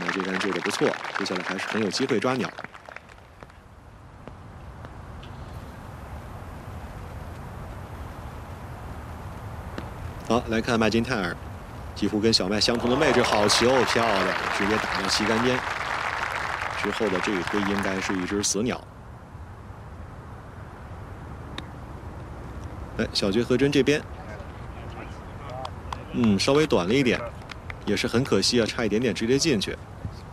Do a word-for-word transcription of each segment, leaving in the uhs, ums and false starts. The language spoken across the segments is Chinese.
到这杆救得不错，接下来还是很有机会抓鸟。好，来看麦金泰尔，几乎跟小麦相同的位置，好球，漂亮，直接打到旗杆边。之后的这一推应该是一只死鸟。哎，小绝和真这边，嗯，稍微短了一点，也是很可惜啊，差一点点直接进去。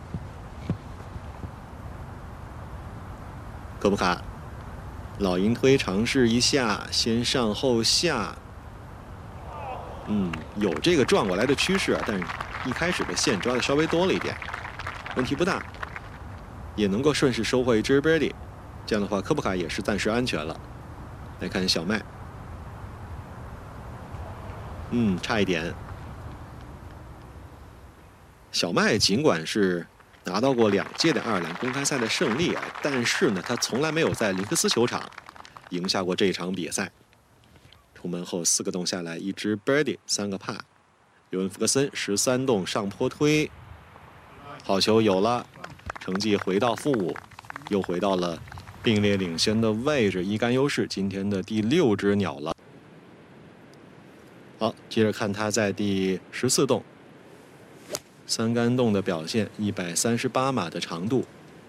可不卡，老鹰推尝试一下，先上后下。嗯，有这个转过来的趋势啊，但是一开始的线抓的稍微多了一点，问题不大，也能够顺势收获一只 birdie。这样的话，科布卡也是暂时安全了。来看小麦。嗯，差一点。小麦尽管是拿到过两届的爱尔兰公开赛的胜利啊，但是呢，他从来没有在林克斯球场赢下过这场比赛。出门后四个洞下来，一支 birdie， 三个帕。尤文福克森十三洞上坡推，好球有了，成绩回到负五，又回到了并列领先的位置，一杆优势，今天的第六只鸟了。好，接着看他在第十四洞，三杆洞的表现，一百三十八码的长度。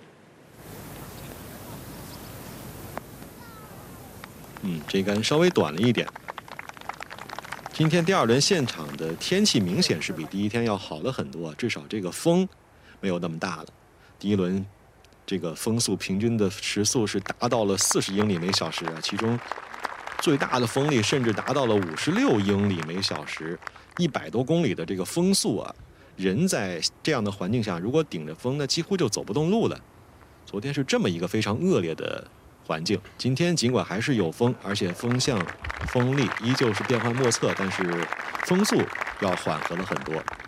嗯，这杆稍微短了一点。今天第二轮现场的天气明显是比第一天要好了很多，至少这个风没有那么大了。第一轮这个风速平均的时速是达到了四十英里每小时啊，其中最大的风力甚至达到了五十六英里每小时，一百多公里的这个风速啊，人在这样的环境下，如果顶着风，那几乎就走不动路了。昨天是这么一个非常恶劣的环境，今天尽管还是有风，而且风向、风力依旧是变幻莫测，但是风速要缓和了很多。